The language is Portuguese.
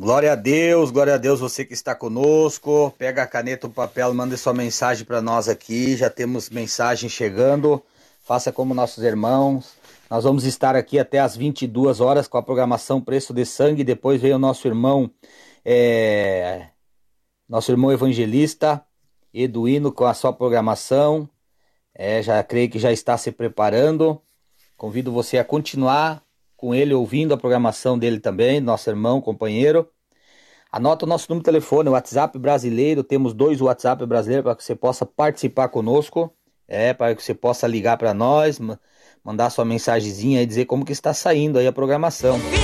Glória a Deus, você que está conosco. Pega a caneta, o papel, manda sua mensagem para nós aqui. Já temos mensagem chegando. Faça como nossos irmãos. Nós vamos estar aqui até às 22 horas com a programação Preço de Sangue. Depois vem o nosso irmão evangelista Eduino com a sua programação. Já creio que já está se preparando. Convido você a continuar com ele, ouvindo a programação dele também, nosso irmão, companheiro. Anota o nosso número de telefone, o WhatsApp brasileiro. Temos 2 WhatsApp brasileiros para que você possa participar conosco. Para que você possa ligar para nós, mandar sua mensagenzinha e dizer como que está saindo aí a programação.